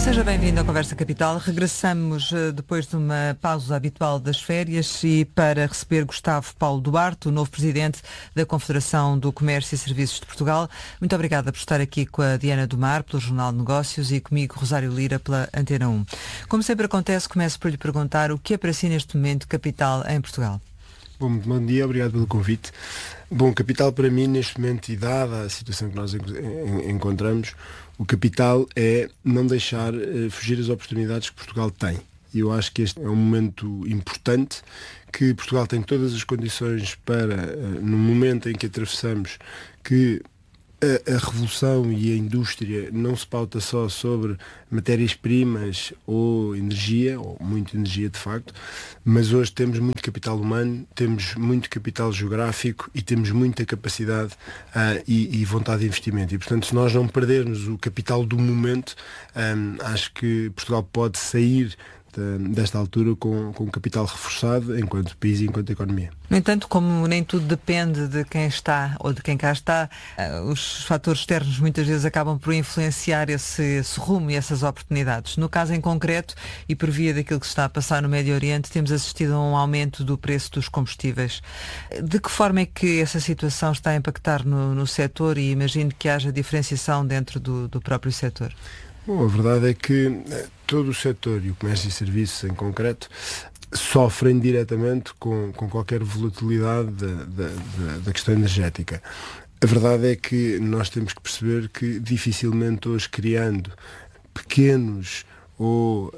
Seja bem-vindo à Conversa Capital. Regressamos depois de uma pausa habitual das férias e para receber Gustavo Paulo Duarte, o novo presidente da Confederação do Comércio e Serviços de Portugal. Muito obrigada por estar aqui com a Diana do Mar, pelo Jornal de Negócios, e comigo, Rosário Lira, pela Antena 1. Como sempre acontece, começo por lhe perguntar o que é para si neste momento capital em Portugal. Bom dia, obrigado pelo convite. Bom, capital para mim neste momento, e dada a situação que nós encontramos, o capital é não deixar fugir as oportunidades que Portugal tem. E eu acho que este é um momento importante, que Portugal tem todas as condições para, no momento em que atravessamos, que a revolução e a indústria não se pauta só sobre matérias-primas ou energia, ou muita energia de facto, mas hoje temos muito capital humano, temos muito capital geográfico e temos muita capacidade e vontade de investimento. E, portanto, se nós não perdermos o capital do momento, acho que Portugal pode sair desta altura com capital reforçado enquanto país e enquanto economia. No entanto, como nem tudo depende de quem está ou de quem cá está, os fatores externos muitas vezes acabam por influenciar esse rumo e essas oportunidades. No caso em concreto, e por via daquilo que se está a passar no Médio Oriente, temos assistido a um aumento do preço dos combustíveis. De que forma é que essa situação está a impactar no setor, e imagino que haja diferenciação dentro do próprio setor? Bom, a verdade é que todo o setor, e o comércio e serviços em concreto, sofrem diretamente com qualquer volatilidade da questão energética. A verdade é que nós temos que perceber que dificilmente hoje, criando pequenos ou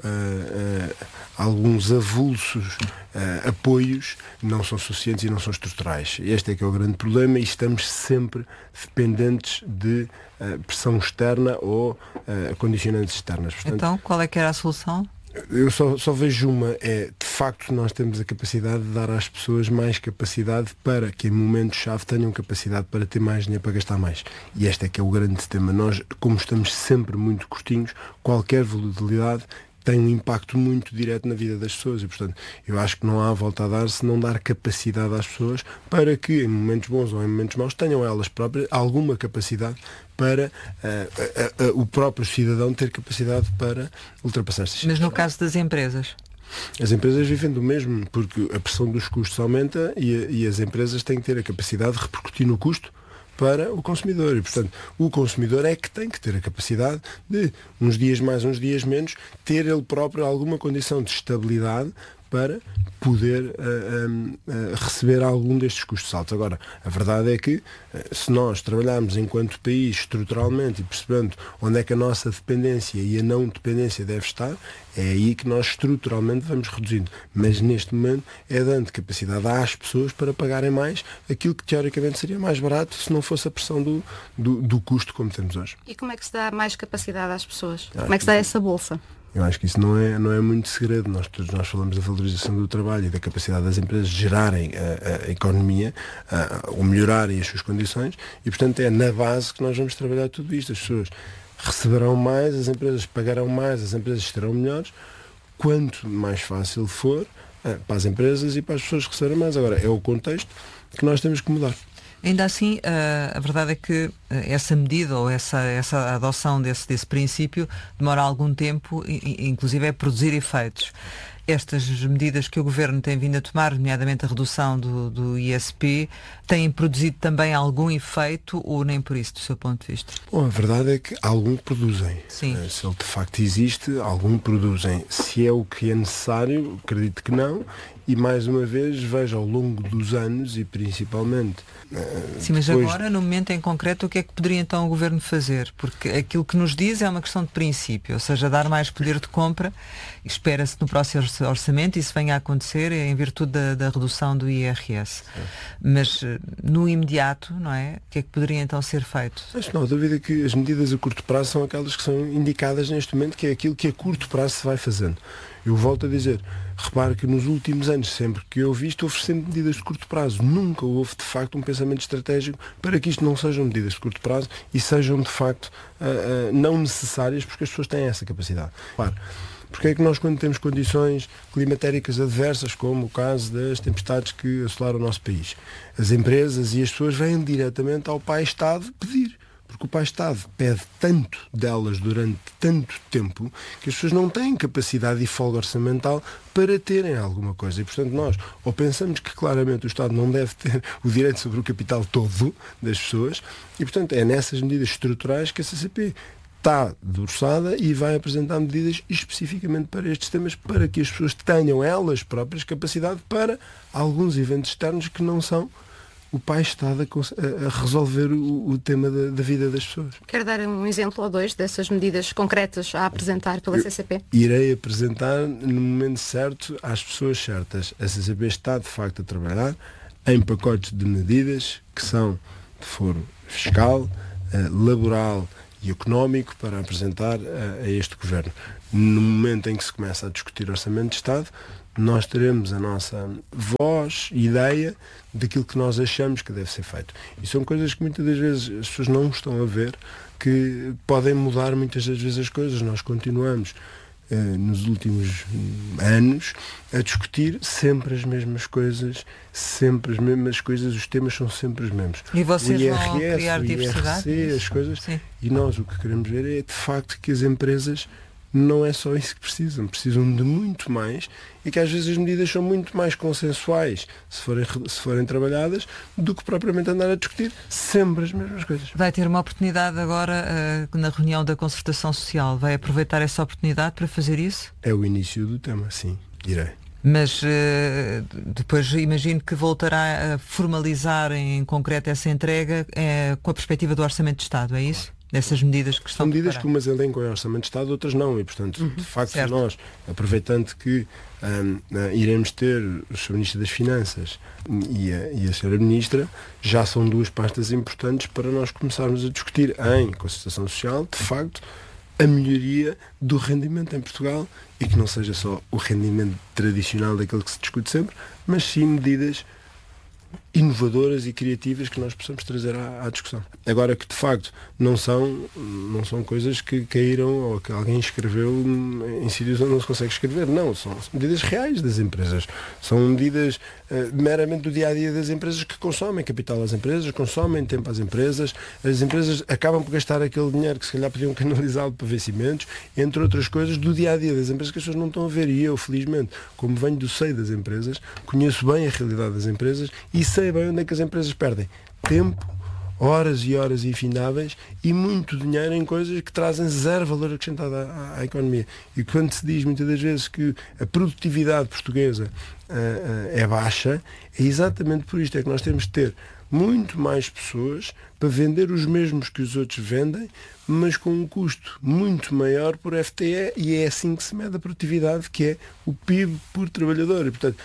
alguns avulsos apoios, não são suficientes e não são estruturais. Este é que é o grande problema, e estamos sempre dependentes de pressão externa ou condicionantes externas. Portanto, então, qual é que era a solução? Eu só vejo uma, de facto nós temos a capacidade de dar às pessoas mais capacidade para que em momentos-chave tenham capacidade para ter mais dinheiro para gastar mais. E este é que é o grande tema. Nós, como estamos sempre muito curtinhos, qualquer volatilidade tem um impacto muito direto na vida das pessoas, e portanto eu acho que não há volta a dar se não dar capacidade às pessoas para que em momentos bons ou em momentos maus tenham elas próprias alguma capacidade para o próprio cidadão ter capacidade para ultrapassar estas situações. Mas no caso das empresas? As empresas vivem do mesmo, porque a pressão dos custos aumenta e as empresas têm que ter a capacidade de repercutir no custo para o consumidor. E, portanto, o consumidor é que tem que ter a capacidade de, uns dias mais, uns dias menos, ter ele próprio alguma condição de estabilidade para poder receber algum destes custos altos. Agora, a verdade é que se nós trabalharmos enquanto país estruturalmente e percebendo onde é que a nossa dependência e a não dependência deve estar, é aí que nós estruturalmente vamos reduzindo. Mas neste momento é dando capacidade às pessoas para pagarem mais aquilo que teoricamente seria mais barato se não fosse a pressão do custo como temos hoje. E como é que se dá mais capacidade às pessoas? Como é que se dá essa bolsa? Eu acho que isso não é muito segredo. Nós falamos da valorização do trabalho e da capacidade das empresas de gerarem a economia ou melhorarem as suas condições, e portanto é na base que nós vamos trabalhar tudo isto. As pessoas receberão mais, as empresas pagarão mais, as empresas estarão melhores. Quanto mais fácil for para as empresas e para as pessoas receberem mais. Agora, é o contexto que nós temos que mudar. Ainda assim, a verdade é que essa medida ou essa adoção desse princípio demora algum tempo, inclusive a produzir efeitos. Estas medidas que o Governo tem vindo a tomar, nomeadamente a redução do ISP, têm produzido também algum efeito ou nem por isso, do seu ponto de vista? Bom, a verdade é que algum produzem. Sim. Se ele de facto existe, algum produzem. Se é o que é necessário, acredito que não. E mais uma vez vejo ao longo dos anos e principalmente... Sim, mas agora, no momento em concreto, o que é que poderia então o Governo fazer? Porque aquilo que nos diz é uma questão de princípio, ou seja, dar mais poder de compra. Espera-se no próximo orçamento isso venha a acontecer em virtude da redução do IRS. Mas no imediato, não é? O que é que poderia então ser feito? Mas não há dúvida que as medidas a curto prazo são aquelas que são indicadas neste momento, que é aquilo que a curto prazo se vai fazendo. Eu volto a dizer, repare que nos últimos anos, sempre que eu vi isto, houve sempre medidas de curto prazo. Nunca houve, de facto, um pensamento estratégico para que isto não sejam medidas de curto prazo e sejam, de facto, não necessárias, porque as pessoas têm essa capacidade. Claro, porque é que nós, quando temos condições climatéricas adversas, como o caso das tempestades que assolaram o nosso país, as empresas e as pessoas vêm diretamente ao pai Estado pedir? porque o pai-Estado pede tanto delas durante tanto tempo que as pessoas não têm capacidade e folga orçamental para terem alguma coisa. E, portanto, nós ou pensamos que claramente o Estado não deve ter o direito sobre o capital todo das pessoas e, portanto, é nessas medidas estruturais que a CCP está debruçada e vai apresentar medidas especificamente para estes temas, para que as pessoas tenham elas próprias capacidade para alguns eventos externos que não são o pai-Estado a resolver o tema da vida das pessoas. Quer dar um exemplo ou dois dessas medidas concretas a apresentar pela CCP? Irei apresentar no momento certo às pessoas certas. A CCP está de facto a trabalhar em pacotes de medidas que são de foro fiscal, laboral e económico para apresentar a este Governo. No momento em que se começa a discutir Orçamento de Estado, nós teremos a nossa voz, ideia daquilo que nós achamos que deve ser feito. E são coisas que muitas das vezes as pessoas não estão a ver, que podem mudar muitas das vezes as coisas. Nós continuamos nos últimos anos a discutir sempre as mesmas coisas, os temas são sempre os mesmos. E vocês o IRS, vão criar diversidade? IRC, as coisas. Sim. E nós o que queremos ver é de facto que as empresas não é só isso que precisam de muito mais e que às vezes as medidas são muito mais consensuais se forem trabalhadas do que propriamente andar a discutir sempre as mesmas coisas. Vai ter uma oportunidade agora na reunião da Concertação Social. Vai aproveitar essa oportunidade para fazer isso? É o início do tema, sim, direi. Mas depois imagino que voltará a formalizar em concreto essa entrega com a perspectiva do Orçamento de Estado, é isso? Dessas medidas que estão São medidas que umas elencam em Orçamento de Estado, outras não. E, portanto, de facto, certo. Nós, aproveitando que iremos ter o Sr. Ministro das Finanças e a Sra. Ministra, já são duas pastas importantes para nós começarmos a discutir em concertação social, de facto, a melhoria do rendimento em Portugal e que não seja só o rendimento tradicional daquele que se discute sempre, mas sim medidas inovadoras e criativas que nós possamos trazer à discussão. Agora que de facto não são coisas que caíram ou que alguém escreveu em sítios onde não se consegue escrever. Não, são medidas reais das empresas. São medidas meramente do dia-a-dia das empresas que consomem capital às empresas, consomem tempo às empresas. As empresas acabam por gastar aquele dinheiro que se calhar podiam canalizá-lo para vencimentos, entre outras coisas, do dia-a-dia das empresas que as pessoas não estão a ver. E eu, felizmente, como venho do seio das empresas, conheço bem a realidade das empresas e sei bem onde é que as empresas perdem tempo, horas e horas infindáveis e muito dinheiro em coisas que trazem zero valor acrescentado à economia. E quando se diz muitas das vezes que a produtividade portuguesa é baixa, é exatamente por isto, é que nós temos de ter muito mais pessoas para vender os mesmos que os outros vendem, mas com um custo muito maior por FTE, e é assim que se mede a produtividade, que é o PIB por trabalhador. E, portanto,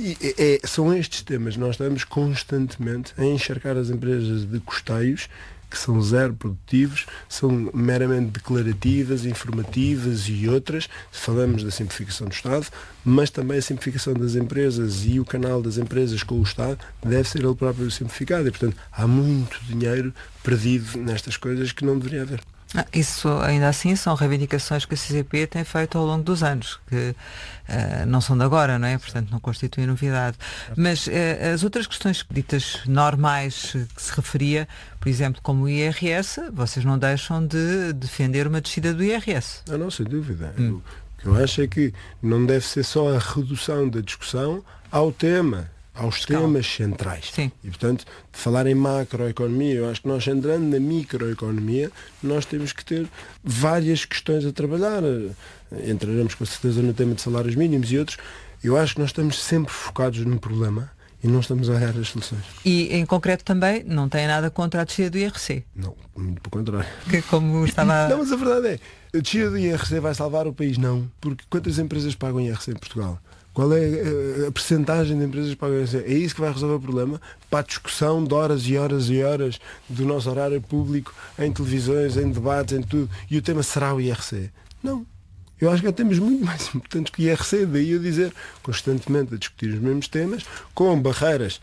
são estes temas. Nós estamos constantemente a encharcar as empresas de custeios que são zero produtivos, são meramente declarativas, informativas e outras. Falamos da simplificação do Estado, mas também a simplificação das empresas e o canal das empresas com o Estado deve ser ele próprio simplificado. E, portanto, há muito dinheiro perdido nestas coisas que não deveria haver. Isso, ainda assim, são reivindicações que a CCP tem feito ao longo dos anos, que não são de agora, não é? Portanto, não constituem novidade. Mas as outras questões ditas normais que se referia, por exemplo, como o IRS, vocês não deixam de defender uma descida do IRS. Não, sem dúvida. O que eu acho é que não deve ser só a redução da discussão ao tema, aos temas centrais. Sim. E, portanto, de falar em macroeconomia, eu acho que nós, entrando na microeconomia, nós temos que ter várias questões a trabalhar. Entraremos com certeza no tema de salários mínimos e outros. Eu acho que nós estamos sempre focados no problema e não estamos a errar as soluções. E, em concreto, também não tem nada contra a descida do IRC? Não, muito pelo contrário. Que, como estava... Não, mas a verdade é, a descida do IRC vai salvar o país? Não. Porque quantas empresas pagam IRC em Portugal? Qual é a percentagem de empresas que pagam IRC? É isso que vai resolver o problema? Para a discussão de horas e horas e horas do nosso horário público, em televisões, em debates, em tudo. E o tema será o IRC? Não. Eu acho que há temas muito mais importantes que o IRC. Daí eu dizer, constantemente a discutir os mesmos temas, com barreiras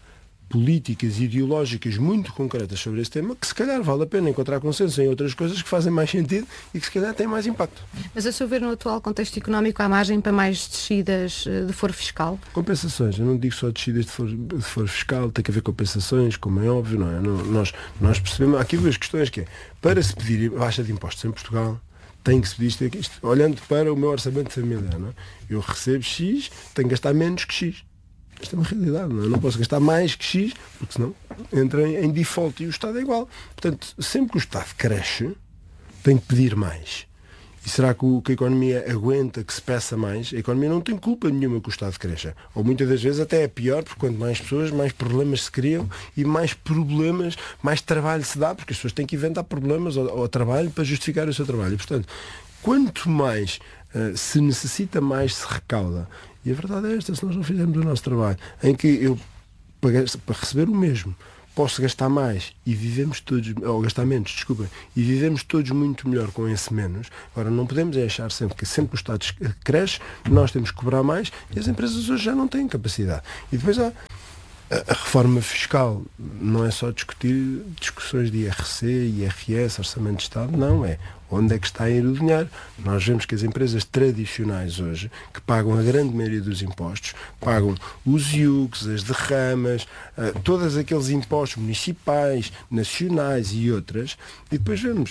políticas ideológicas muito concretas sobre esse tema, que se calhar vale a pena encontrar consenso em outras coisas que fazem mais sentido e que se calhar têm mais impacto. Mas a seu ver, no atual contexto económico, há margem para mais descidas de foro fiscal? Compensações, eu não digo só descidas de foro fiscal, tem que haver compensações, como é óbvio, não é? Nós percebemos, há aqui duas questões que é, para se pedir baixa de impostos em Portugal, tem que se pedir isto, olhando para o meu orçamento familiar, não é? Eu recebo X, tenho que gastar menos que X. Isto é uma realidade, não é? Eu não posso gastar mais que X, porque senão entra em default e o Estado é igual. Portanto, sempre que o Estado cresce, tem que pedir mais. E será que a economia aguenta que se peça mais? A economia não tem culpa nenhuma que o Estado cresça. Ou muitas das vezes até é pior, porque quanto mais pessoas, mais problemas se criam e mais problemas, mais trabalho se dá, porque as pessoas têm que inventar problemas ao trabalho para justificar o seu trabalho. E, portanto, quanto mais se necessita, mais se recauda. E a verdade é esta, se nós não fizermos o nosso trabalho, em que eu, para receber o mesmo, posso gastar mais e vivemos todos, ou gastar menos, desculpa, e vivemos todos muito melhor com esse menos. Agora, não podemos achar sempre que o Estado cresce, nós temos que cobrar mais e as empresas hoje já não têm capacidade. E depois há a reforma fiscal, não é só discutir discussões de IRC, IRS, Orçamento de Estado, não, é onde é que está a ir o dinheiro. Nós vemos que as empresas tradicionais hoje, que pagam a grande maioria dos impostos, pagam os IUCs, as derramas, todos aqueles impostos municipais, nacionais e outras, e depois vemos,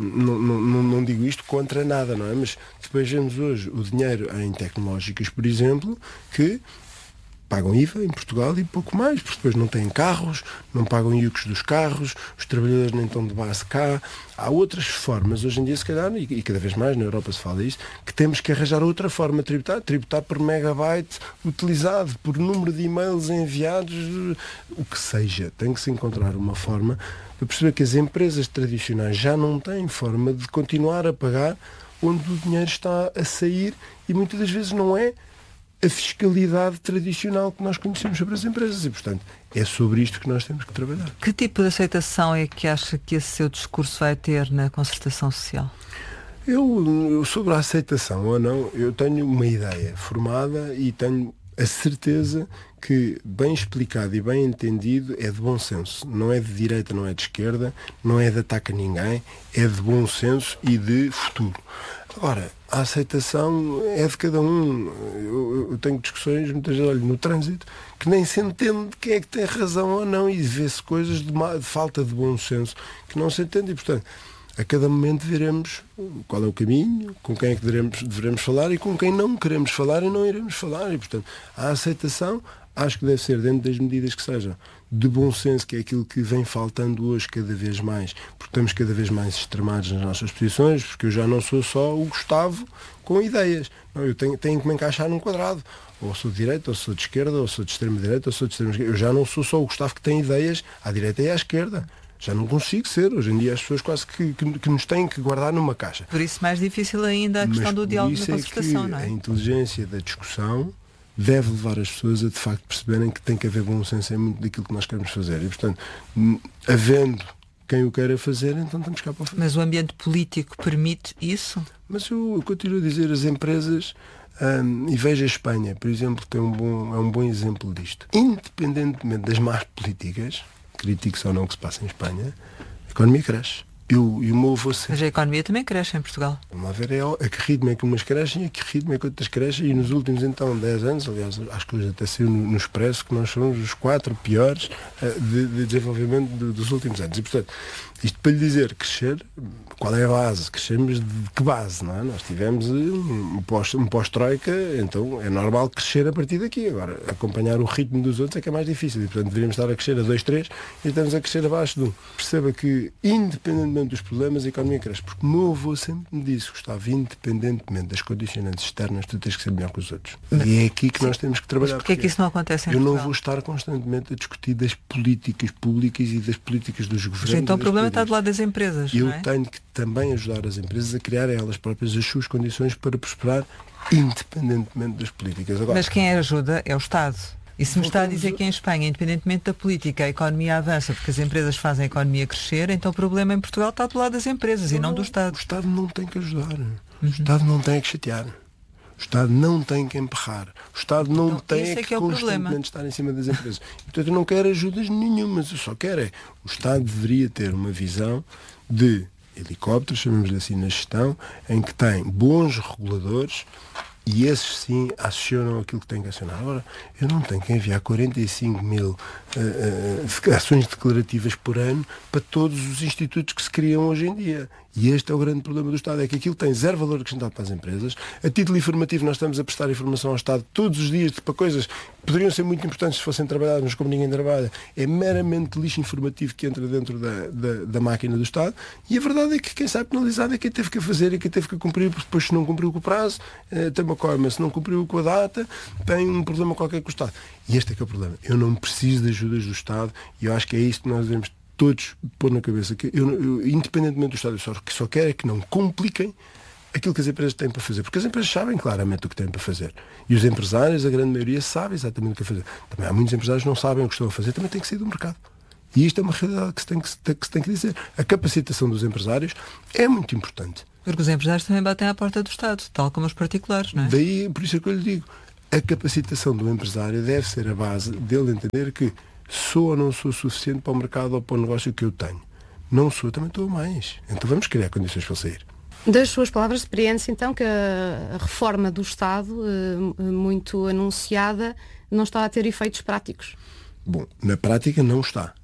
não digo isto contra nada, não é? Mas depois vemos hoje o dinheiro em tecnológicas, por exemplo, que pagam IVA em Portugal e pouco mais, porque depois não têm carros, não pagam IUCs dos carros, os trabalhadores nem estão de base cá. Há outras formas, hoje em dia, se calhar, e cada vez mais na Europa se fala isto, que temos que arranjar outra forma de tributar por megabyte utilizado, por número de e-mails enviados, o que seja. Tem que se encontrar uma forma para perceber que as empresas tradicionais já não têm forma de continuar a pagar onde o dinheiro está a sair e muitas das vezes não é a fiscalidade tradicional que nós conhecemos sobre as empresas e, portanto, é sobre isto que nós temos que trabalhar. Que tipo de aceitação é que acha que esse seu discurso vai ter na concertação social? Eu sobre a aceitação ou não, eu tenho uma ideia formada e tenho a certeza que, bem explicado e bem entendido, é de bom senso. Não é de direita, não é de esquerda, não é de ataque a ninguém, é de bom senso e de futuro. Agora, a aceitação é de cada um. Eu tenho discussões, muitas vezes, olho, no trânsito, que nem se entende quem é que tem razão ou não e vê-se coisas de falta de bom senso que não se entende e, portanto, a cada momento veremos qual é o caminho, com quem é que devemos falar e com quem não queremos falar e não iremos falar. E, portanto, a aceitação acho que deve ser dentro das medidas que sejam de bom senso, que é aquilo que vem faltando hoje cada vez mais, porque estamos cada vez mais extremados nas nossas posições, porque eu já não sou só o Gustavo com ideias. Não, eu tenho que me encaixar num quadrado. Ou sou de direita, ou sou de esquerda, ou sou de extrema-direita, ou sou de extrema-esquerda. Eu já não sou só o Gustavo que tem ideias à direita e à esquerda. Já não consigo ser. Hoje em dia as pessoas quase que nos têm que guardar numa caixa. Por isso mais difícil ainda a questão do diálogo da concertação, não é? A inteligência da discussão deve levar as pessoas a de facto perceberem que tem que haver bom senso em muito daquilo que nós queremos fazer. E, portanto, havendo quem o queira fazer, então estamos cá para fazer. Mas o ambiente político permite isso? Mas eu continuo a dizer, as empresas, e veja a Espanha, por exemplo, é um bom exemplo disto. Independentemente das más políticas, críticos ou não que se passa em Espanha, a economia cresce. E o meu avô sempre... Mas a economia também cresce em Portugal. Vamos lá ver a que ritmo é que umas crescem e a que ritmo é que outras crescem. E nos últimos, então, 10 anos, aliás, acho que hoje até saiu no Expresso, que nós somos os 4 piores de desenvolvimento dos últimos anos. E, portanto, isto para lhe dizer, crescer, qual é a base? Crescemos de que base, não é? Nós tivemos um pós-troika, então é normal crescer a partir daqui. Agora, acompanhar o ritmo dos outros é que é mais difícil. E, portanto, deveríamos estar a crescer a 2, 3 e estamos a crescer abaixo de 1. Perceba que, independentemente dos problemas, a economia cresce. Porque o meu avô sempre me disse, Gustavo, independentemente das condicionantes externas, tu tens que ser melhor que os outros. E é aqui que nós temos que trabalhar. Mas porquê é que isso não acontece em Portugal? Eu não vou estar constantemente a discutir das políticas públicas e das políticas dos governos. Então o problema está do lado das empresas, eu não é? Tenho que também ajudar as empresas a criar elas próprias as suas condições para prosperar, independentemente das políticas. Agora, mas quem ajuda é o Estado. E se me está a dizer que em Espanha, independentemente da política, a economia avança porque as empresas fazem a economia crescer, então o problema em Portugal está do lado das empresas e não do Estado. O Estado não tem que ajudar. O Estado não tem que chatear. O Estado não tem que emperrar. O Estado não tem que constantemente estar em cima das empresas. Portanto, eu não quero ajudas nenhumas. Eu só quero o Estado deveria ter uma visão de helicópteros, chamamos-lhe assim na gestão, em que tem bons reguladores e esses sim acionam aquilo que tem que acionar. Agora, eu não tenho que enviar 45 mil ações declarativas por ano para todos os institutos que se criam hoje em dia. E este é o grande problema do Estado, é que aquilo tem zero valor acrescentado para as empresas. A título informativo nós estamos a prestar informação ao Estado todos os dias para coisas que poderiam ser muito importantes se fossem trabalhadas, mas como ninguém trabalha, é meramente lixo informativo que entra dentro da máquina do Estado. E a verdade é que quem sai penalizado é quem teve que fazer e quem teve que cumprir, porque depois se não cumpriu com o prazo, tem uma coima, se não cumpriu com a data, tem um problema qualquer com o Estado. E este é que é o problema. Eu não preciso de ajudas do Estado e eu acho que é isto que nós devemos todos pôr na cabeça, que eu independentemente do Estado, eu só quero é que não compliquem aquilo que as empresas têm para fazer, porque as empresas sabem claramente o que têm para fazer e os empresários, a grande maioria, sabem exatamente o que fazer. Também há muitos empresários que não sabem o que estão a fazer, também têm que sair do mercado. E isto é uma realidade que se tem que dizer. A capacitação dos empresários é muito importante. Porque os empresários também batem à porta do Estado, tal como os particulares, não é? Daí, por isso é que eu lhe digo, a capacitação do empresário deve ser a base dele entender que sou ou não sou suficiente para o mercado ou para o negócio que eu tenho. Não sou, também estou a mais. Então vamos criar condições para sair. Das suas palavras de experiência, então, que a reforma do Estado, muito anunciada, não está a ter efeitos práticos? Bom, na prática não está.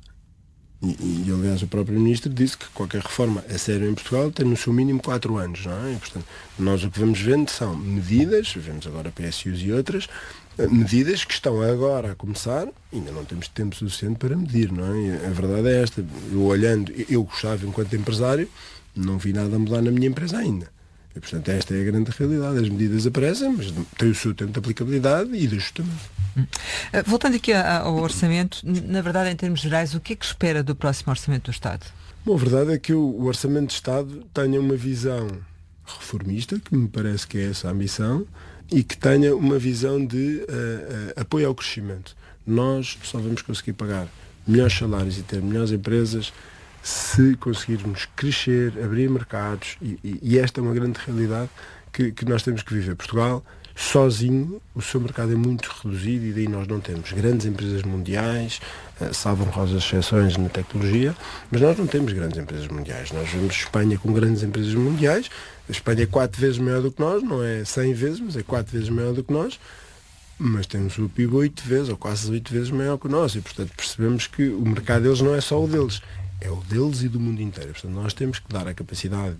E aliás, o próprio Ministro disse que qualquer reforma a sério em Portugal tem no seu mínimo 4 anos, não é? E, portanto, nós o que vamos vendo são medidas, vemos agora PSUs e outras, medidas que estão agora a começar, ainda não temos tempo suficiente para medir, não é? A verdade é esta. Eu gostava, enquanto empresário, não vi nada a mudar na minha empresa ainda. E, portanto, esta é a grande realidade. As medidas aparecem, mas têm o seu tempo de aplicabilidade e de ajustamento. Voltando aqui ao orçamento, na verdade, em termos gerais, o que é que espera do próximo orçamento do Estado? Bom, a verdade é que o Orçamento de Estado tenha uma visão reformista, que me parece que é essa a ambição, e que tenha uma visão de apoio ao crescimento. Nós só vamos conseguir pagar melhores salários e ter melhores empresas se conseguirmos crescer, abrir mercados, e esta é uma grande realidade que nós temos que viver. Portugal, sozinho, o seu mercado é muito reduzido e daí nós não temos grandes empresas mundiais, salvo honrosas exceções na tecnologia, mas nós não temos grandes empresas mundiais. Nós vemos Espanha com grandes empresas mundiais. A Espanha é 4 vezes maior do que nós, não é 100 vezes, mas é 4 vezes maior do que nós, mas temos o PIB 8 vezes ou quase 8 vezes maior que o nosso e, portanto, percebemos que o mercado deles não é só o deles, é o deles e do mundo inteiro. Portanto, nós temos que dar a capacidade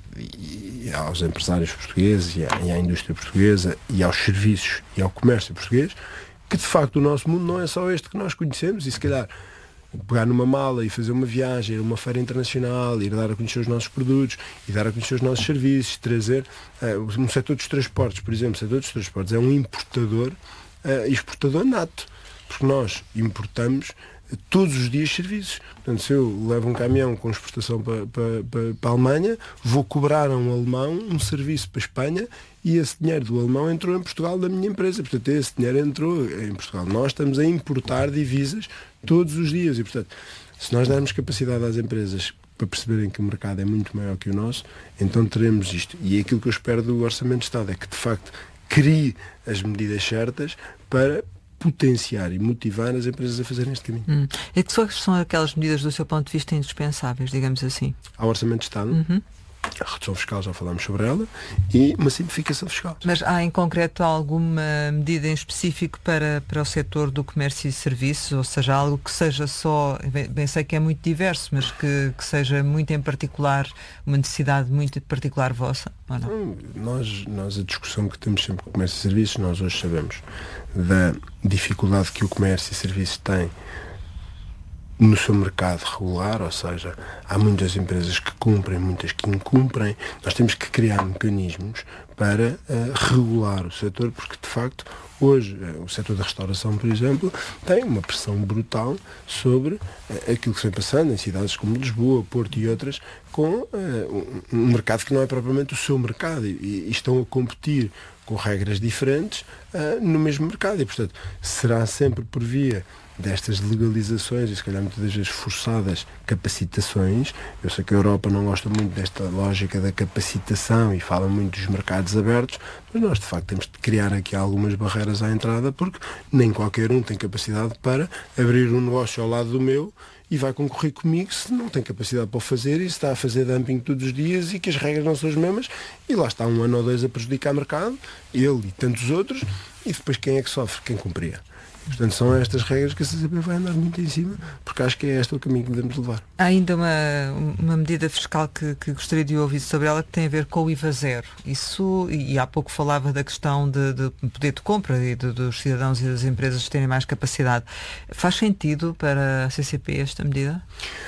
aos empresários portugueses e à indústria portuguesa e aos serviços e ao comércio português que, de facto, o nosso mundo não é só este que nós conhecemos e, se calhar, pegar numa mala e fazer uma viagem, ir a uma feira internacional, ir dar a conhecer os nossos produtos e dar a conhecer os nossos serviços, trazer no setor dos transportes, por exemplo. O setor dos transportes é um importador e exportador nato, porque nós importamos todos os dias serviços. Portanto, se eu levo um caminhão com exportação para a Alemanha, vou cobrar a um alemão um serviço para a Espanha e esse dinheiro do alemão entrou em Portugal da minha empresa. Portanto, esse dinheiro entrou em Portugal. Nós estamos a importar divisas todos os dias e, portanto, se nós dermos capacidade às empresas para perceberem que o mercado é muito maior que o nosso, então teremos isto. E é aquilo que eu espero do Orçamento de Estado, é que, de facto, crie as medidas certas para potenciar e motivar as empresas a fazerem este caminho. E que são aquelas medidas do seu ponto de vista indispensáveis, digamos assim? Ao Orçamento de Estado, a redução fiscal, já falámos sobre ela, e uma simplificação fiscal. Mas há em concreto alguma medida em específico para o setor do comércio e serviços, ou seja, algo que seja só, bem sei que é muito diverso, mas que seja muito em particular, uma necessidade muito particular vossa, ou não? Nós a discussão que temos sempre com o comércio e serviços, nós hoje sabemos da dificuldade que o comércio e serviços tem no seu mercado regular, ou seja, há muitas empresas que cumprem, muitas que incumprem. Nós temos que criar mecanismos para regular o setor, porque de facto hoje o setor da restauração, por exemplo, tem uma pressão brutal sobre aquilo que se vem passando em cidades como Lisboa, Porto e outras, com um mercado que não é propriamente o seu mercado e estão a competir com regras diferentes no mesmo mercado e, portanto, será sempre por via destas legalizações e se calhar muitas das vezes forçadas capacitações. Eu sei que a Europa não gosta muito desta lógica da capacitação e fala muito dos mercados abertos, mas nós de facto temos de criar aqui algumas barreiras à entrada, porque nem qualquer um tem capacidade para abrir um negócio ao lado do meu e vai concorrer comigo se não tem capacidade para o fazer e se está a fazer dumping todos os dias e que as regras não são as mesmas, e lá está 1 ano ou 2 a prejudicar o mercado, ele e tantos outros, e depois quem é que sofre? Quem cumpria. Portanto, são estas regras que a CCP vai andar muito em cima, porque acho que é este o caminho que devemos levar. Há ainda uma medida fiscal que gostaria de ouvir sobre ela, que tem a ver com o IVA zero. Isso, e há pouco falava da questão de poder de compra e dos cidadãos e das empresas terem mais capacidade. Faz sentido para a CCP esta medida?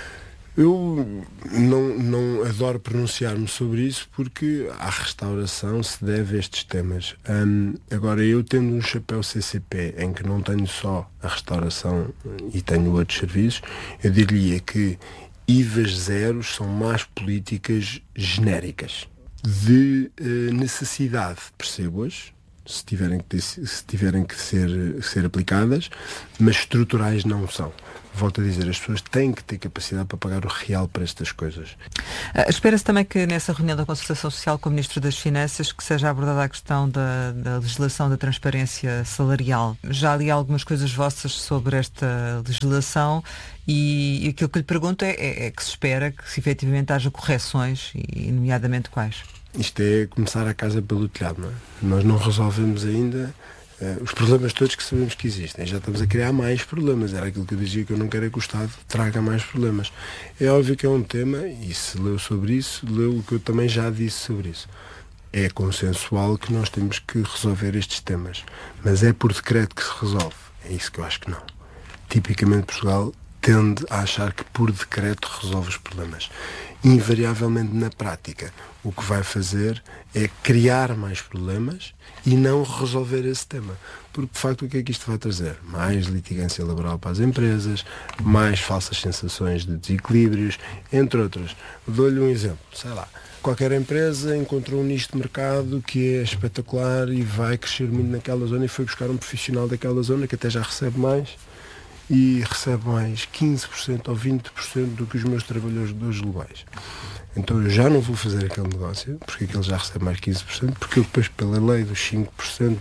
Eu não adoro pronunciar-me sobre isso porque à restauração se deve a estes temas. Agora, eu tendo um chapéu CCP em que não tenho só a restauração e tenho outros serviços, eu diria que IVAs zeros são más políticas genéricas. De necessidade, percebo-as, se tiverem que ser aplicadas, mas estruturais não são. Volto a dizer, as pessoas têm que ter capacidade para pagar o real para estas coisas. Espera-se também que nessa reunião da Concertação Social com o Ministro das Finanças que seja abordada a questão da legislação da transparência salarial. Já li algumas coisas vossas sobre esta legislação e aquilo que lhe pergunto é que se espera que se efetivamente haja correções e nomeadamente quais? Isto é começar a casa pelo telhado, não é? Nós não resolvemos ainda os problemas todos que sabemos que existem. Já estamos a criar mais problemas. Era aquilo que eu dizia, que eu não quero é que o Estado traga mais problemas. É óbvio que é um tema, e se leu sobre isso, leu o que eu também já disse sobre isso. É consensual que nós temos que resolver estes temas. Mas é por decreto que se resolve. É isso que eu acho que não. Tipicamente Portugal tende a achar que por decreto resolve os problemas. Invariavelmente, na prática, o que vai fazer é criar mais problemas e não resolver esse tema. Porque, de facto, o que é que isto vai trazer? Mais litigância laboral para as empresas, mais falsas sensações de desequilíbrios, entre outras. Dou-lhe um exemplo. Sei lá, qualquer empresa encontrou um nicho de mercado que é espetacular e vai crescer muito naquela zona e foi buscar um profissional daquela zona que até já recebe mais e recebe mais 15% ou 20% do que os meus trabalhadores globais. Então eu já não vou fazer aquele negócio, porque aquele já recebe mais 15%, porque eu depois, pela lei dos 5%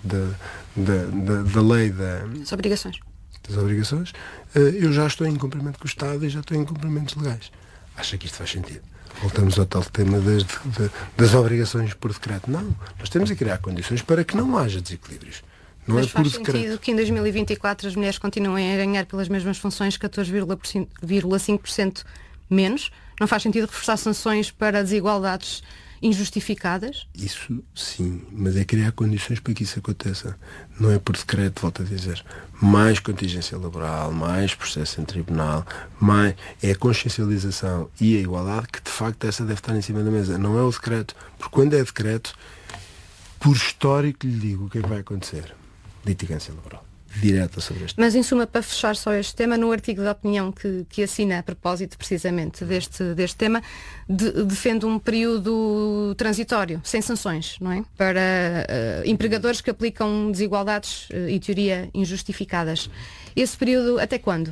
da lei das obrigações, eu já estou em cumprimento com o Estado e já estou em cumprimentos legais. Acha que isto faz sentido? Voltamos ao tal tema das obrigações por decreto. Não, nós temos a criar condições para que não haja desequilíbrios. Mas faz sentido que em 2024 as mulheres continuem a ganhar pelas mesmas funções 14,5% menos? Não faz sentido reforçar sanções para desigualdades injustificadas? Isso sim, mas é criar condições para que isso aconteça. Não é por decreto, volto a dizer. Mais contingência laboral, mais processo em tribunal, é a consciencialização e a igualdade que de facto essa deve estar em cima da mesa. Não é o decreto, porque quando é decreto, por histórico lhe digo o que é que vai acontecer. Litigância laboral direta sobre este tema. Mas em suma, para fechar só este tema, no artigo de opinião que assina a propósito precisamente deste tema, defende um período transitório, sem sanções, não é? Para empregadores que aplicam desigualdades e teoria injustificadas. Esse período até quando?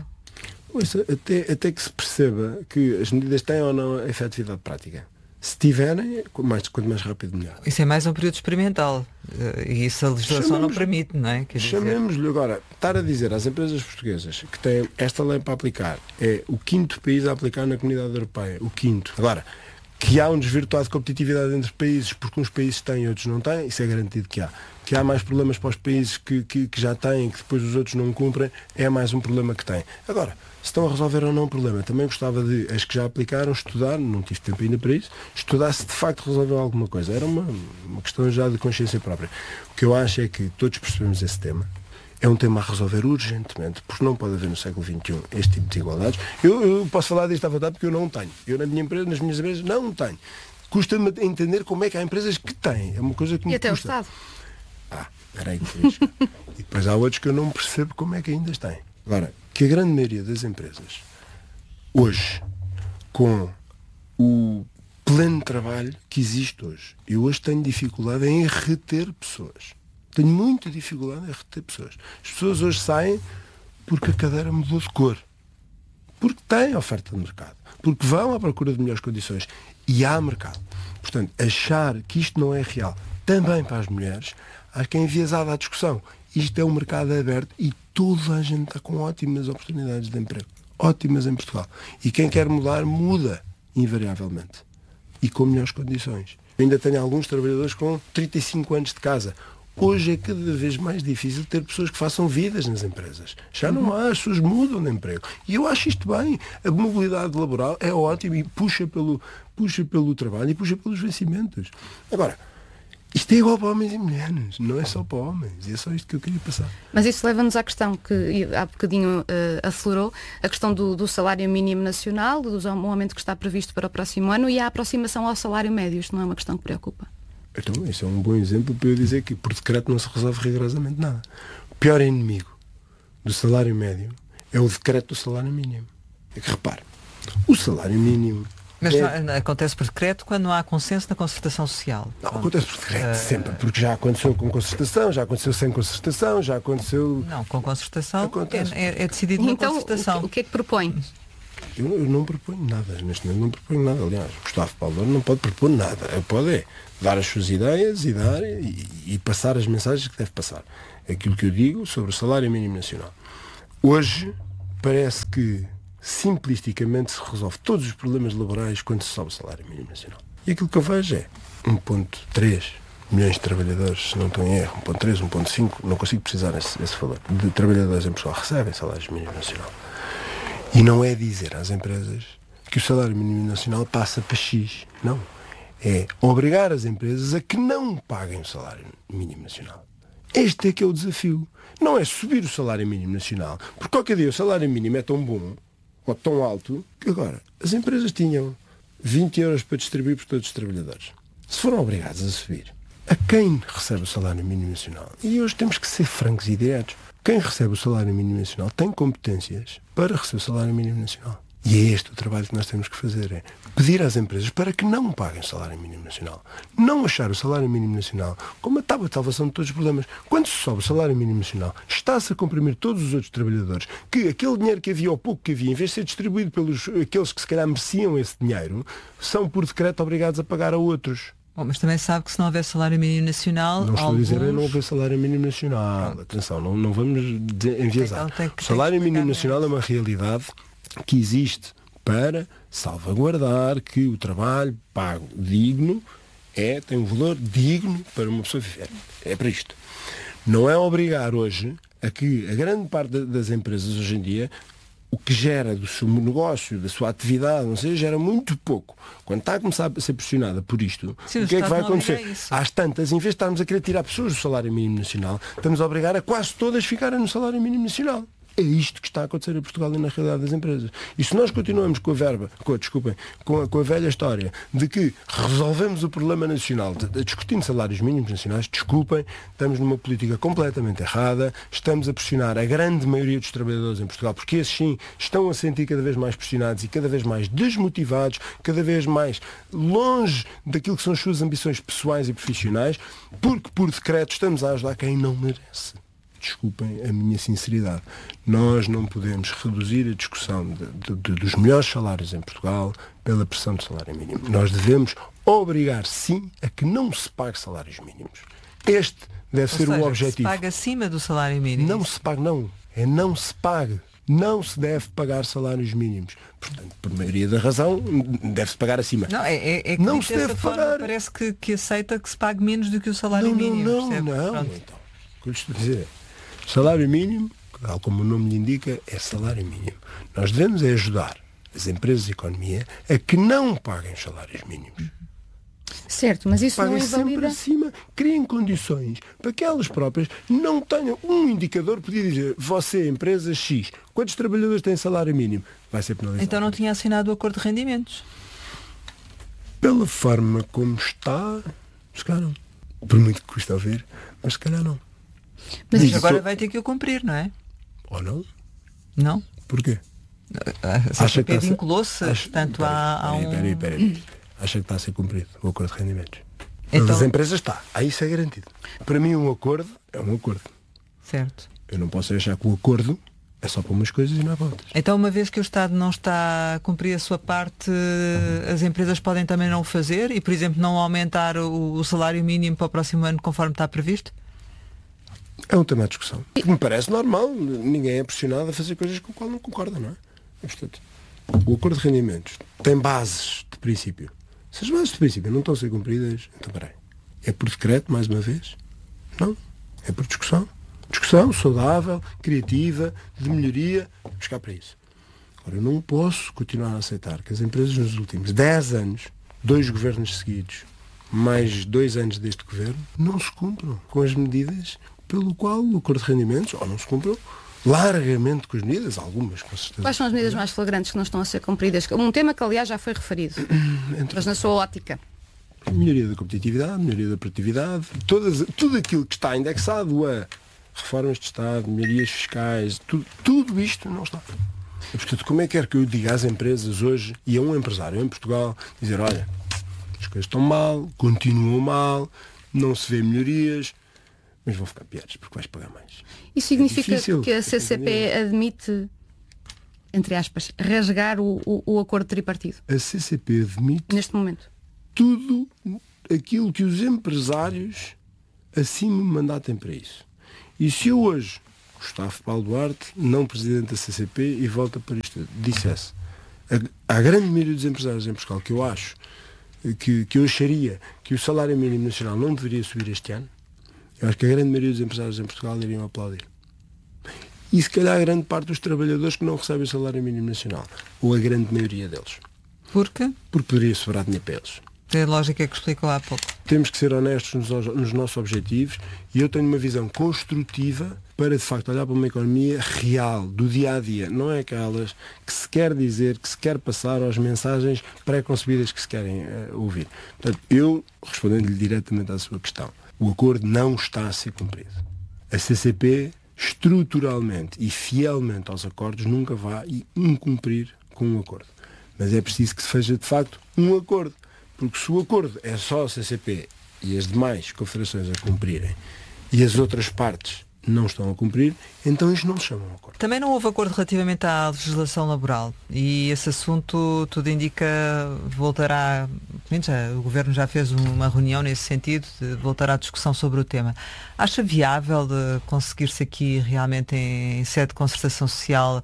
Até que se perceba que as medidas têm ou não a efetividade prática. Se tiverem, quanto mais rápido melhor. Isso é mais um período experimental e isso a legislação não permite, não é? Chamemos-lhe agora, estar a dizer às empresas portuguesas que têm esta lei para aplicar, é o 5º país a aplicar na Comunidade Europeia, o 5º. Agora, que há um desvirtuado de competitividade entre países porque uns países têm e outros não têm, isso é garantido que há. Que há mais problemas para os países que já têm, que depois os outros não cumprem, é mais um problema que têm. Agora, se estão a resolver ou não o problema, também gostava de, as que já aplicaram, estudar, não tive tempo ainda para isso, estudar se de facto resolveu alguma coisa. Era uma questão já de consciência própria. O que eu acho é que todos percebemos esse tema. É um tema a resolver urgentemente, porque não pode haver no século XXI este tipo de desigualdades. Eu posso falar disto à vontade porque eu não tenho. Eu na minha empresa, nas minhas empresas, não tenho. Custa-me entender como é que há empresas que têm. É uma coisa que me custa. E até o Estado. Peraí, e depois há outros que eu não percebo como é que ainda têm. Agora, que a grande maioria das empresas, hoje, com o pleno trabalho que existe hoje, eu hoje tenho dificuldade em reter pessoas. Tenho muita dificuldade em reter pessoas. As pessoas hoje saem porque a cadeira mudou de cor. Porque tem oferta de mercado. Porque vão à procura de melhores condições. E há mercado. Portanto, achar que isto não é real, também para as mulheres, acho que é enviesada a discussão. Isto é um mercado aberto e toda a gente está com ótimas oportunidades de emprego. Ótimas em Portugal. E quem quer mudar, muda, invariavelmente. E com melhores condições. Eu ainda tenho alguns trabalhadores com 35 anos de casa. Hoje é cada vez mais difícil ter pessoas que façam vidas nas empresas. Já não há, as pessoas mudam de emprego. E eu acho isto bem. A mobilidade laboral é ótima e puxa pelo trabalho e puxa pelos vencimentos. Agora, isto é igual para homens e mulheres, não é só para homens. E é só isto que eu queria passar. Mas isso leva-nos à questão que há bocadinho aflorou, a questão do salário mínimo nacional, do aumento que está previsto para o próximo ano e a aproximação ao salário médio. Isto não é uma questão que preocupa? Então, isso é um bom exemplo para eu dizer que por decreto não se resolve rigorosamente nada. O pior inimigo do salário médio é o decreto do salário mínimo. É que repare, o salário mínimo... Mas acontece por decreto quando não há consenso na concertação social. Não, acontece por decreto, sempre, porque já aconteceu com concertação, já aconteceu sem concertação, já aconteceu... Não, com concertação é decidido na concertação. O que é que propõe? Eu não proponho nada, neste momento não proponho nada. Aliás, Gustavo Paulo não pode propor nada. Pode dar as suas ideias e passar as mensagens que deve passar. Aquilo que eu digo sobre o salário mínimo nacional. Hoje, parece que simplisticamente se resolve todos os problemas laborais quando se sobe o salário mínimo nacional. E aquilo que eu vejo é 1,3 milhões de trabalhadores, se não estou em erro, 1,3, 1,5, não consigo precisar esse valor, de trabalhadores em Portugal recebem salário mínimo nacional. E não é dizer às empresas que o salário mínimo nacional passa para X. Não. É obrigar as empresas a que não paguem o salário mínimo nacional. Este é que é o desafio. Não é subir o salário mínimo nacional, porque qualquer dia o salário mínimo é tão bom ou tão alto que agora as empresas tinham 20 euros para distribuir por todos os trabalhadores. Se foram obrigados a subir, a quem recebe o salário mínimo nacional? E hoje temos que ser francos e diretos. Quem recebe o salário mínimo nacional tem competências para receber o salário mínimo nacional. E é este o trabalho que nós temos que fazer, é pedir às empresas para que não paguem o salário mínimo nacional. Não achar o salário mínimo nacional como a tábua de salvação de todos os problemas. Quando se sobe o salário mínimo nacional, está-se a comprimir todos os outros trabalhadores, que aquele dinheiro que havia ou pouco que havia, em vez de ser distribuído pelos aqueles que se calhar mereciam esse dinheiro, são por decreto obrigados a pagar a outros. Bom, mas também sabe que se não houver salário mínimo nacional... Não estou a dizer não houver salário mínimo nacional. Atenção, não vamos enviesar. O salário mínimo nacional é uma realidade que existe para salvaguardar que o trabalho pago digno tem um valor digno para uma pessoa viver. É para isto. Não é obrigar hoje a que a grande parte das empresas hoje em dia, o que gera do seu negócio, da sua atividade, não sei, gera muito pouco. Quando está a começar a ser pressionada por isto, sim, o que é que vai acontecer? Às tantas, em vez de estarmos a querer tirar pessoas do salário mínimo nacional, estamos a obrigar a quase todas ficarem no salário mínimo nacional. É isto que está a acontecer em Portugal e na realidade das empresas. E se nós continuamos com a velha história de que resolvemos o problema nacional discutindo salários mínimos nacionais, desculpem, estamos numa política completamente errada, estamos a pressionar a grande maioria dos trabalhadores em Portugal, porque esses sim estão a sentir cada vez mais pressionados e cada vez mais desmotivados, cada vez mais longe daquilo que são as suas ambições pessoais e profissionais, porque por decreto estamos a ajudar quem não merece. Desculpem a minha sinceridade. Nós não podemos reduzir a discussão dos melhores salários em Portugal pela pressão do salário mínimo. Nós devemos obrigar, sim, a que não se pague salários mínimos. Este deve ser o objetivo. Se paga acima do salário mínimo. Não se pague, não. Não se pague. Não se deve pagar salários mínimos. Portanto, por maioria da razão, deve-se pagar acima. Não, que não se deve pagar. Parece que aceita que se pague menos do que o salário mínimo. Não. Então, o que eu estou a dizer é, salário mínimo, tal como o nome lhe indica, é salário mínimo. Nós devemos ajudar as empresas de economia a que não paguem os salários mínimos. Certo, mas isso paguem não invalida... sempre acima, criem condições para que elas próprias não tenham um indicador que podia dizer, você, empresa X, quantos trabalhadores têm salário mínimo? Vai ser penalizado. Então não tinha assinado o acordo de rendimentos? Pela forma como está, se calhar não. Por muito que custa ouvir, mas se calhar não. Mas agora vai ter que o cumprir, não é? Ou não? Não? Porquê? Acha que vinculou-se, portanto, Peraí. Acha que está a ser cumprido o acordo de rendimentos? Então... Das empresas está. Aí isso é garantido. Para mim um acordo é um acordo. Certo. Eu não posso achar que o acordo É só para umas coisas e não é para outras. Então, uma vez que o Estado não está a cumprir a sua parte, as empresas podem também não o fazer e, por exemplo, não aumentar o salário mínimo para o próximo ano conforme está previsto? É um tema de discussão. Que me parece normal. Ninguém é pressionado a fazer coisas com as quais não concorda, não é? E, portanto, o acordo de rendimentos tem bases de princípio. Se as bases de princípio não estão a ser cumpridas, então peraí. É por decreto, mais uma vez? Não. É por discussão. Discussão saudável, criativa, de melhoria. Vamos cá para isso. Agora, eu não posso continuar a aceitar que as empresas nos últimos 10 anos, 2 governos seguidos, mais 2 anos deste governo, não se cumpram com as medidas pelo qual o acordo de rendimentos, ou não se cumpram largamente com as medidas, algumas com certeza. Quais são as medidas mais flagrantes que não estão a ser cumpridas? Um tema que, aliás, já foi referido, mas na sua ótica. Melhoria da competitividade, melhoria da produtividade, tudo aquilo que está indexado a reformas de Estado, melhorias fiscais, tudo isto não está. Portanto, como é que quer que eu diga às empresas hoje, e a um empresário em Portugal, dizer, olha, as coisas estão mal, continuam mal, não se vê melhorias, mas vão ficar piores porque vais pagar mais. Isso significa que a CCP admite, entre aspas, rasgar o acordo tripartido? A CCP admite neste momento tudo aquilo que os empresários assim me mandatem para isso. E se eu hoje, Gustavo Paulo Duarte, não presidente da CCP, e volta para isto, dissesse à grande maioria dos empresários em Portugal que eu acho, que eu acharia que o salário mínimo nacional não deveria subir este ano, eu acho que a grande maioria dos empresários em Portugal iriam aplaudir. E se calhar a grande parte dos trabalhadores que não recebem o salário mínimo nacional, ou a grande maioria deles. Por quê? Porque poderia sobrar dinheiro para eles. É a lógica que explicou há pouco. Temos que ser honestos nos nossos objetivos e eu tenho uma visão construtiva para, de facto, olhar para uma economia real, do dia-a-dia. Não é aquelas que se quer dizer, que se quer passar às mensagens pré-concebidas que se querem ouvir. Portanto, eu, respondendo-lhe diretamente à sua questão, o acordo não está a ser cumprido. A CCP, estruturalmente e fielmente aos acordos, nunca vai incumprir com um acordo. Mas é preciso que se faça, de facto, um acordo. Porque se o acordo é só a CCP e as demais confederações a cumprirem e as outras partes não estão a cumprir, então isto não se chama um acordo. Também não houve acordo relativamente à legislação laboral e esse assunto, tudo indica, voltará, o Governo já fez uma reunião nesse sentido, voltará à discussão sobre o tema. Acha viável de conseguir-se aqui realmente em sede de concertação social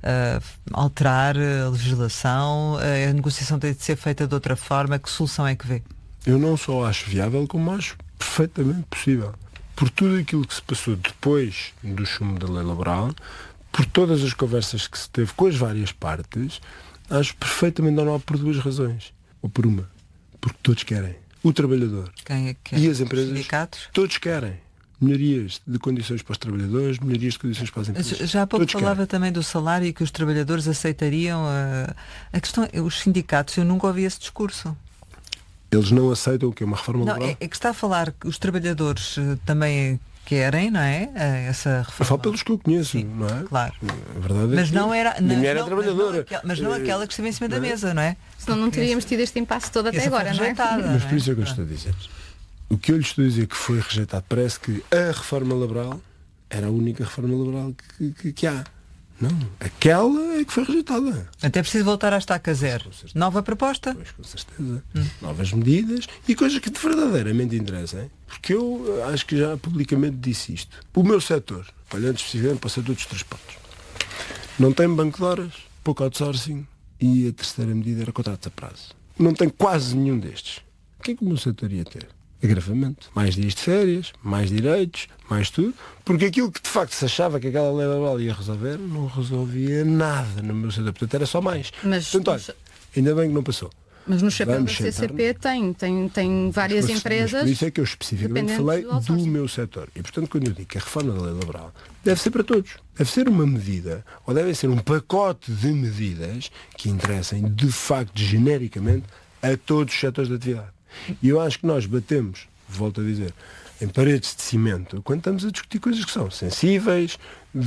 alterar a legislação? A negociação tem de ser feita de outra forma? Que solução é que vê? Eu não só acho viável, como acho perfeitamente possível. Por tudo aquilo que se passou depois do chumbo da lei laboral, por todas as conversas que se teve com as várias partes, acho perfeitamente normal por 2 razões. Ou por uma. Porque todos querem. O trabalhador quem é que quer? E as empresas, sindicatos? Todos querem. Melhorias de condições para os trabalhadores, melhorias de condições para as empresas. Já há pouco todos falava querem. também do salário e que os trabalhadores aceitariam. A questão é, os sindicatos, eu nunca ouvi esse discurso. Eles não aceitam o que é uma reforma laboral? É que está a falar que os trabalhadores também querem, não é? Essa reforma. Eu falo pelos que eu conheço, Sim, não é? claro. A verdade Mas é que não era. minha mulher é trabalhadora. Mas não aquela que esteve em cima da mesa, não é? Senão não teríamos tido este impasse todo até agora, não é? Mas por isso é que eu estou a dizer. O que eu lhe estou a dizer que foi rejeitado, parece que a reforma laboral era a única reforma laboral que há. Não, aquela é que foi rejeitada. Até preciso voltar à estaca zero. Nova proposta? Pois, com certeza. Novas medidas e coisas que verdadeiramente interessam. Porque eu acho que já publicamente disse isto. O meu setor, olhando especificamente para o setor dos transportes, não tem banco de horas, pouco outsourcing e a terceira medida era contratos a prazo. Não tem quase nenhum destes. O que é que o meu setor ia ter? Agravamento. Mais dias de férias, mais direitos, mais tudo. Porque aquilo que de facto se achava que aquela lei laboral ia resolver, não resolvia nada no meu setor. Portanto, era só mais. Mas, portanto, olha, ainda bem que não passou. Mas no chapéu da CCP tem várias empresas. Mas por isso é que eu especificamente falei do meu setor. E portanto, quando eu digo que a reforma da lei laboral deve ser para todos. Deve ser uma medida, ou deve ser um pacote de medidas que interessem de facto genericamente a todos os setores de atividade. E eu acho que nós batemos, volto a dizer, em paredes de cimento quando estamos a discutir coisas que são sensíveis,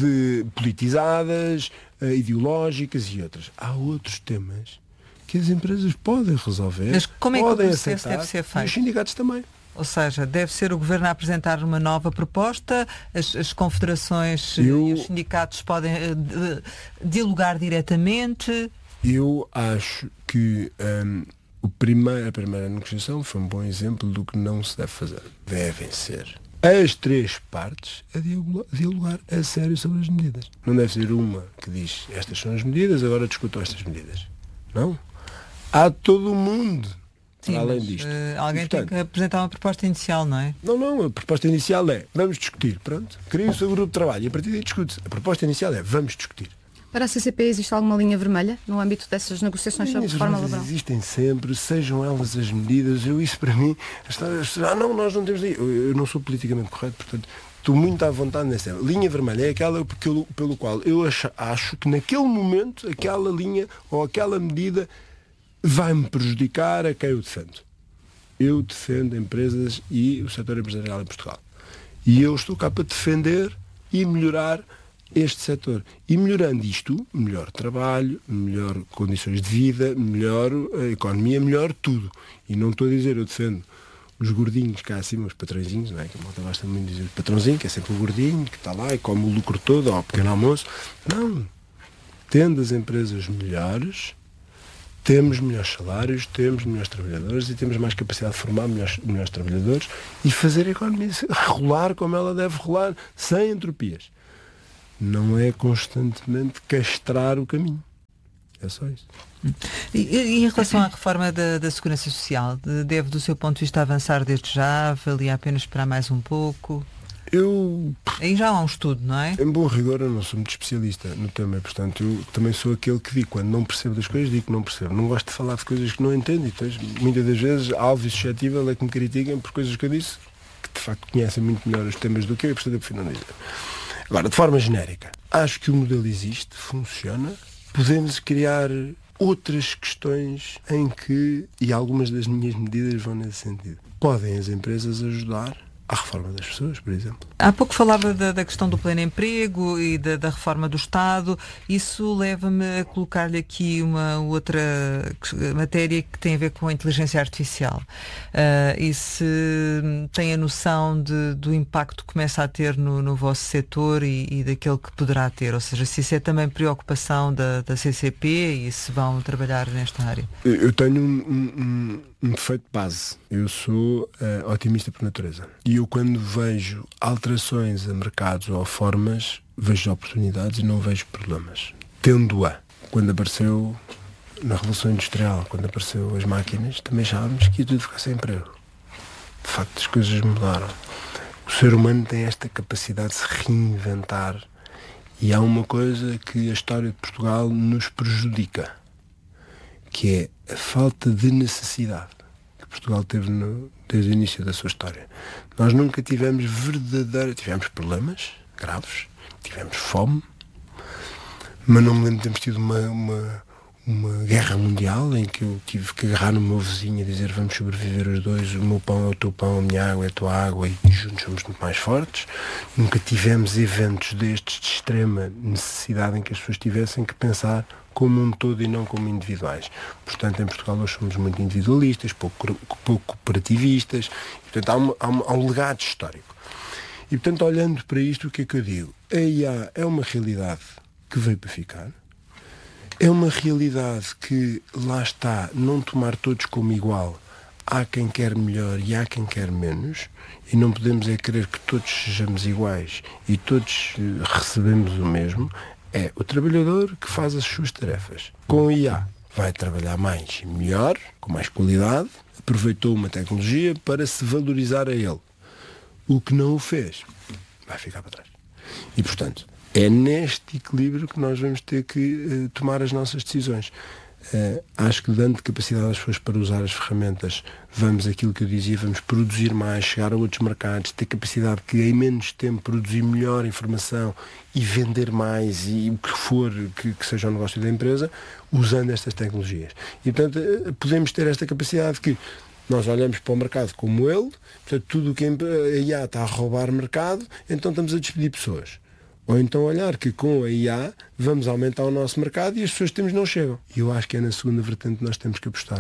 politizadas, ideológicas e outras. Há outros temas que as empresas podem resolver, mas como é que podem o processo aceitar, deve ser feito? E os sindicatos também. Ou seja, deve ser o Governo a apresentar uma nova proposta, as confederações e os sindicatos podem dialogar diretamente? Eu acho que a primeira negociação foi um bom exemplo do que não se deve fazer. Devem ser as três partes a dialogar a sério sobre as medidas. Não deve ser uma que diz estas são as medidas, agora discutam estas medidas. Não. Há todo o mundo. Sim, além disto. Alguém tem que apresentar uma proposta inicial, não é? Não, a proposta inicial é vamos discutir, pronto, cria o seu grupo de trabalho e a partir daí discute-se. A proposta inicial é vamos discutir. Para a CCP existe alguma linha vermelha no âmbito dessas negociações sobre reforma laboral? Existem sempre, sejam elas as medidas, isso para mim, nós não temos eu não sou politicamente correto, portanto, estou muito à vontade nessa tema. Linha vermelha é aquela pelo qual eu acho que naquele momento aquela linha ou aquela medida vai-me prejudicar a quem eu defendo. Eu defendo empresas e o setor empresarial em Portugal. E eu estou cá para defender e melhorar este setor. E melhorando isto, melhor trabalho, melhor condições de vida, melhor economia, melhor tudo. E não estou a dizer, eu defendo os gordinhos cá acima, os patrõezinhos, não é? Que a malta gosta muito de dizer patrãozinho, que é sempre o gordinho, que está lá e come o lucro todo ao pequeno almoço. Não. Tendo as empresas melhores, temos melhores salários, temos melhores trabalhadores e temos mais capacidade de formar melhores trabalhadores e fazer a economia rolar como ela deve rolar, sem entropias. Não é constantemente castrar o caminho. É só isso. E em relação à reforma da Segurança Social, deve, do seu ponto de vista, avançar desde já? Valia apenas esperar mais um pouco? Aí já há um estudo, não é? Em bom rigor, eu não sou muito especialista no tema, portanto, eu também sou aquele que digo, quando não percebo das coisas, digo que não percebo. Não gosto de falar de coisas que não entendo, então, muitas das vezes, alvo e suscetível é que me critiquem por coisas que eu disse, que de facto conhecem muito melhor os temas do que eu, e portanto eu prefiro não dizer. Agora, de forma genérica, acho que o modelo existe, funciona, podemos criar outras questões em que, e algumas das minhas medidas vão nesse sentido, podem as empresas ajudar à reforma das pessoas, por exemplo. Há pouco falava da questão do pleno emprego e da reforma do Estado. Isso leva-me a colocar-lhe aqui uma outra matéria que tem a ver com a inteligência artificial. E se tem a noção do impacto que começa a ter no vosso setor e daquele que poderá ter? Ou seja, se isso é também preocupação da CCP e se vão trabalhar nesta área? Eu tenho um defeito de base. Eu sou otimista por natureza. E eu, quando vejo alterações a mercados ou a formas, vejo oportunidades e não vejo problemas. Tendo-a. Quando apareceu na Revolução Industrial, quando apareceu as máquinas, também achávamos que ia tudo ficar sem emprego. De facto, as coisas mudaram. O ser humano tem esta capacidade de se reinventar. E há uma coisa que a história de Portugal nos prejudica, que é a falta de necessidade que Portugal teve desde o início da sua história. Nós nunca tivemos tivemos problemas graves, tivemos fome, mas não me lembro de termos tido uma guerra mundial em que eu tive que agarrar no meu vizinho e dizer vamos sobreviver os dois, o meu pão é o teu pão, a minha água é a tua água e juntos somos muito mais fortes. Nunca tivemos eventos destes de extrema necessidade em que as pessoas tivessem que pensar como um todo e não como individuais. Portanto, em Portugal nós somos muito individualistas, pouco cooperativistas, e, portanto há um legado histórico. E portanto, olhando para isto, o que é que eu digo? A IA é uma realidade que veio para ficar. É uma realidade que, lá está, não tomar todos como igual. Há quem quer melhor e há quem quer menos. E não podemos querer que todos sejamos iguais e todos recebemos o mesmo. É o trabalhador que faz as suas tarefas. Com a IA vai trabalhar mais e melhor, com mais qualidade, aproveitou uma tecnologia para se valorizar a ele. O que não o fez vai ficar para trás. E, portanto, é neste equilíbrio que nós vamos ter que tomar as nossas decisões. Acho que dando capacidade às pessoas para usar as ferramentas, vamos, aquilo que eu dizia, vamos produzir mais, chegar a outros mercados, ter capacidade que em menos tempo produzir melhor informação e vender mais e o que for que seja o negócio da empresa, usando estas tecnologias. E portanto podemos ter esta capacidade que nós olhamos para o mercado como ele, portanto tudo o que a IA está a roubar mercado, então estamos a despedir pessoas. Ou então olhar que com a IA vamos aumentar o nosso mercado e as pessoas que temos não chegam. E eu acho que é na segunda vertente que nós temos que apostar.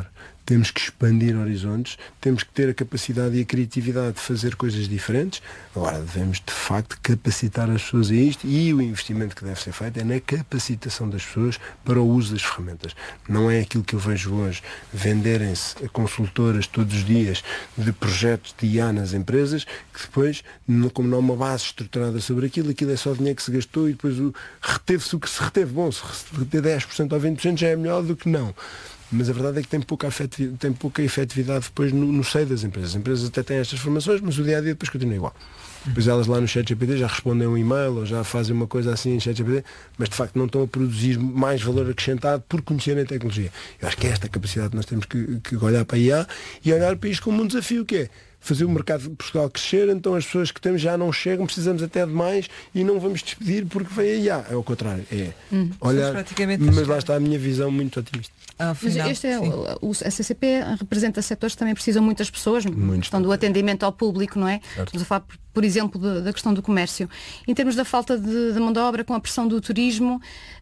temos que expandir horizontes, temos que ter a capacidade e a criatividade de fazer coisas diferentes. Agora, devemos de facto capacitar as pessoas a isto, e o investimento que deve ser feito é na capacitação das pessoas para o uso das ferramentas. Não é aquilo que eu vejo hoje, venderem-se a consultoras todos os dias de projetos de IA nas empresas, que depois, como não há uma base estruturada sobre aquilo é só dinheiro que se gastou e depois reteve-se o que se reteve. Bom, se reter 10% ou 20% já é melhor do que não. Mas a verdade é que tem pouca efetividade depois no seio das empresas. As empresas até têm estas formações, mas o dia-a-dia depois continua igual. Depois elas lá no ChatGPT já respondem um e-mail ou já fazem uma coisa assim em ChatGPT, mas de facto não estão a produzir mais valor acrescentado por conhecerem a tecnologia. Eu acho que é esta capacidade que nós temos que olhar para a IA e olhar para isto como um desafio, que é fazer o mercado de Portugal crescer, então as pessoas que temos já não chegam, precisamos até de mais e não vamos despedir porque vem a IA. É o contrário. Olhar, mas lá está a minha visão muito otimista. Mas este a CCP representa setores que também precisam muitas pessoas, a questão do atendimento ao público, não é? Estamos a falar, por exemplo, da questão do comércio. Em termos da falta de mão de obra, com a pressão do turismo,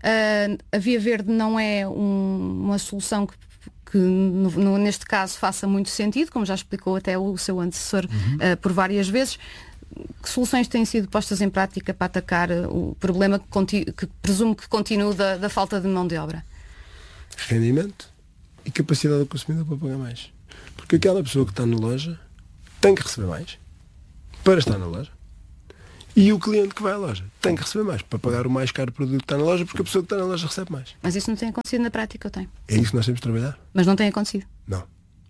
a Via Verde não é uma solução que neste caso faça muito sentido, como já explicou até o seu antecessor por várias vezes. Que soluções têm sido postas em prática para atacar o problema que presumo que continua da falta de mão de obra? Rendimento e capacidade do consumidor para pagar mais. Porque aquela pessoa que está na loja tem que receber mais para estar na loja. E o cliente que vai à loja tem que receber mais para pagar o mais caro produto que está na loja, porque a pessoa que está na loja recebe mais. Mas isso não tem acontecido na prática, eu tenho. É isso que nós temos de trabalhar. Mas não tem acontecido? Não.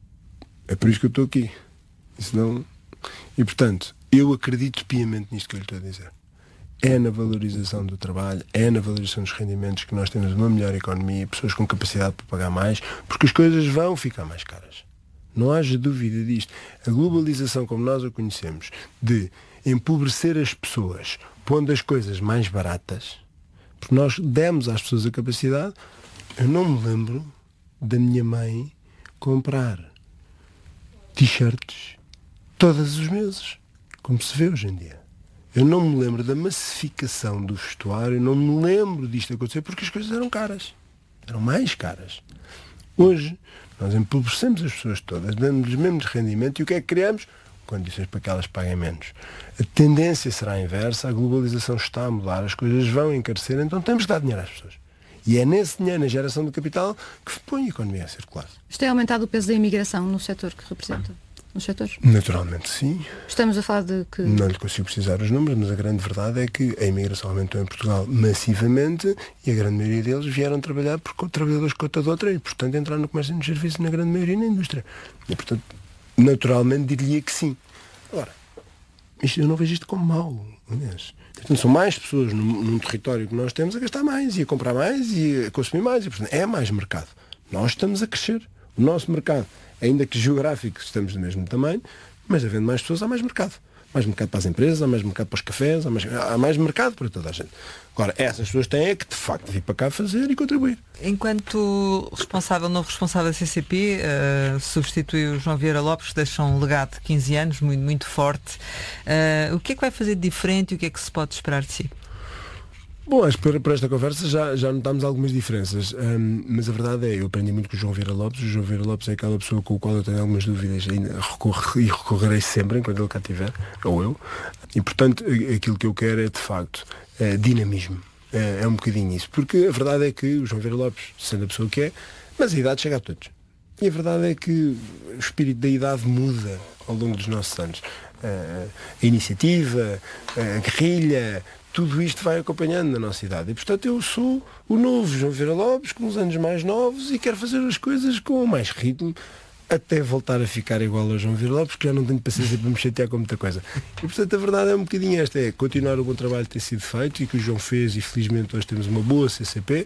É por isso que eu estou aqui. Isso não... E portanto, eu acredito piamente nisto que eu lhe estou a dizer. É na valorização do trabalho, é na valorização dos rendimentos que nós temos uma melhor economia, pessoas com capacidade para pagar mais, porque as coisas vão ficar mais caras. Não haja dúvida disto. A globalização, como nós a conhecemos, de empobrecer as pessoas, pondo as coisas mais baratas, porque nós demos às pessoas a capacidade. Eu não me lembro da minha mãe comprar t-shirts todos os meses, como se vê hoje em dia. Eu não me lembro da massificação do vestuário, não me lembro disto acontecer porque as coisas eram caras. Eram mais caras. Hoje, nós empobrecemos as pessoas todas, dando-lhes menos rendimento, e o que é que criamos? Condições para que elas paguem menos. A tendência será a inversa, a globalização está a mudar, as coisas vão encarecer, então temos que dar dinheiro às pessoas. E é nesse dinheiro, na geração do capital, que põe a economia a circular. Isto é aumentado o peso da imigração no setor que representa? Nos setores? Naturalmente, sim. Estamos a falar de que... Não lhe consigo precisar os números, mas a grande verdade é que a imigração aumentou em Portugal massivamente e a grande maioria deles vieram trabalhar por trabalhadores de conta de outra e, portanto, entraram no comércio e nos serviços, na grande maioria na indústria. E, portanto, naturalmente diria que sim. Agora, eu não vejo isto como mau, aliás. Portanto, são mais pessoas num território que nós temos a gastar mais e a comprar mais e a consumir mais. E, portanto, é mais mercado. Nós estamos a crescer. O nosso mercado, ainda que geográfico, estamos do mesmo tamanho, mas havendo mais pessoas, há mais mercado. Mais mercado para as empresas, há mais mercado para os cafés, há mais mercado para toda a gente. Agora, essas pessoas têm que, de facto, vir para cá fazer e contribuir. Enquanto novo responsável da CCP, substitui o João Vieira Lopes, deixa um legado de 15 anos, muito, muito forte. O que é que vai fazer de diferente e o que é que se pode esperar de si? Bom, acho que para esta conversa já notámos algumas diferenças, mas a verdade é, eu aprendi muito com o João Vieira Lopes. O João Vieira Lopes é aquela pessoa com a qual eu tenho algumas dúvidas e ainda recorrerei sempre enquanto ele cá estiver, ou eu. E, portanto, aquilo que eu quero é, de facto, dinamismo. É um bocadinho isso. Porque a verdade é que o João Vieira Lopes, sendo a pessoa que é, mas a idade chega a todos. E a verdade é que o espírito da idade muda ao longo dos nossos anos. A iniciativa, a guerrilha, tudo isto vai acompanhando na nossa idade. E, portanto, eu sou o novo João Vieira Lopes, com uns anos mais novos, e quero fazer as coisas com mais ritmo, até voltar a ficar igual ao João Vieira Lopes, porque já não tenho paciência para me chatear com muita coisa. E, portanto, a verdade é um bocadinho esta, é continuar o bom trabalho que tem sido feito e que o João fez, e felizmente hoje temos uma boa CCP,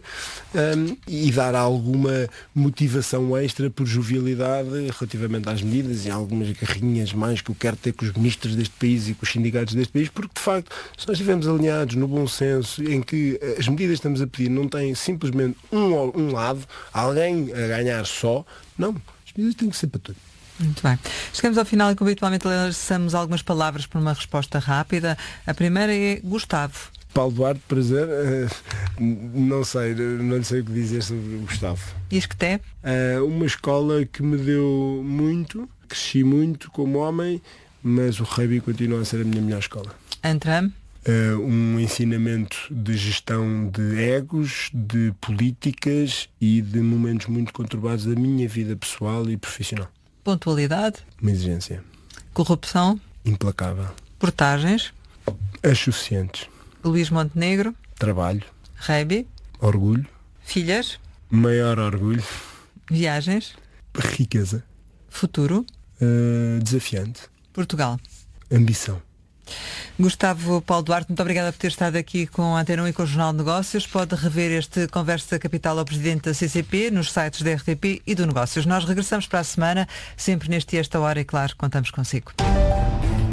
e dar alguma motivação extra por jovialidade relativamente às medidas e algumas garrinhas mais que eu quero ter com os ministros deste país e com os sindicatos deste país, porque, de facto, se nós estivermos alinhados no bom senso, em que as medidas que estamos a pedir não têm simplesmente um lado, alguém a ganhar só, não. Isso tem que ser para tudo. Muito bem. Chegamos ao final e, como habitualmente, lançamos algumas palavras para uma resposta rápida. A primeira é Gustavo. Paulo Duarte, prazer. Não sei, não lhe sei o que dizer sobre o Gustavo. Isqueté? Uma escola que me deu muito, cresci muito como homem, mas o rugby continua a ser a minha melhor escola. Antram? Um ensinamento de gestão de egos, de políticas e de momentos muito conturbados da minha vida pessoal e profissional. Pontualidade? Uma exigência. Corrupção? Implacável. Portagens? As suficientes. Luís Montenegro? Trabalho. Rugby? Orgulho. Filhas? Maior orgulho. Viagens? Riqueza. Futuro? Desafiante. Portugal? Ambição. Gustavo Paulo Duarte, muito obrigada por ter estado aqui com a Antena 1 e com o Jornal de Negócios. Pode rever este Conversa Capital ao Presidente da CCP nos sites da RTP e do Negócios. Nós regressamos para a semana, sempre neste e esta hora, e claro, contamos consigo.